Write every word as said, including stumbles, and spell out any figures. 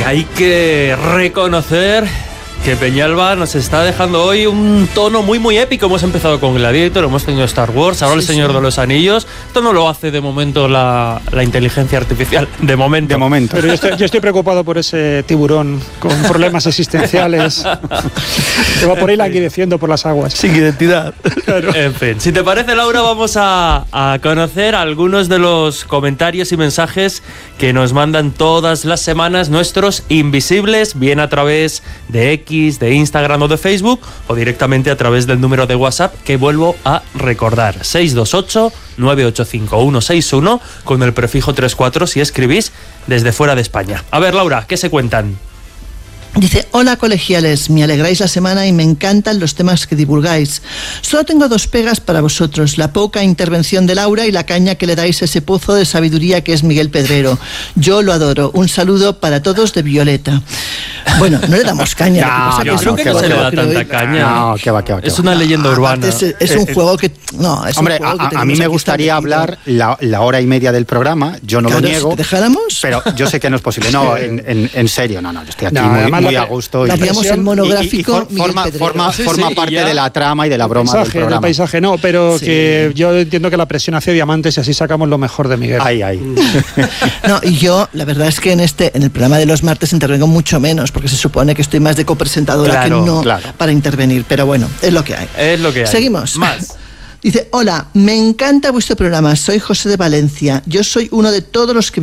hay que reconocer que Peñalba nos está dejando hoy un tono muy muy épico. Hemos empezado con Gladiator, hemos tenido Star Wars, ahora sí, El Señor sí. de los Anillos. Esto no lo hace de momento la, la inteligencia artificial, de momento. De momento. Pero yo estoy, yo estoy preocupado por ese tiburón con problemas existenciales que va por ahí languideciendo por las aguas. Sin identidad. Claro. En fin, si te parece, Laura, vamos a, a conocer algunos de los comentarios y mensajes que nos mandan todas las semanas nuestros invisibles, bien a través de X, de Instagram o de Facebook, o directamente a través del número de WhatsApp que vuelvo a recordar, seis dos ocho, nueve ocho cinco, uno seis uno, con el prefijo treinta y cuatro si escribís desde fuera de España. A ver, Laura, ¿qué se cuentan? Dice, hola colegiales, me alegráis la semana y me encantan los temas que divulgáis. Solo tengo dos pegas para vosotros, la poca intervención de Laura y la caña que le dais a ese pozo de sabiduría que es Miguel Pedrero. Yo lo adoro. Un saludo para todos de Violeta. Bueno, no le damos caña. No, yo creo que no se le da tanta caña. No, que va, que va. Es una leyenda urbana. Es, es un juego que... No, es Hombre, un juego a, que a mí me gustaría hablar la, la hora y media del programa, yo no claro, lo niego. Si te dejáramos. Pero yo sé que no es posible. No, en, en, en serio, no, no, yo estoy aquí no, muy, muy a gusto. Y, hacíamos el monográfico. Y, y, y forma, forma, sí, forma sí, parte ya. de la trama y de la broma paisaje, del programa. del paisaje, no, pero sí. que yo entiendo que la presión hace diamantes y así sacamos lo mejor de Miguel. Ay, ay. No, y yo, la verdad es que en este, en el programa de los martes intervengo mucho menos, porque se supone que estoy más de copresentadora claro, que no claro. para intervenir, pero bueno, es lo que hay. Es lo que hay. Seguimos. Más. Dice, hola, me encanta vuestro programa, soy José de Valencia, yo soy uno de todos los que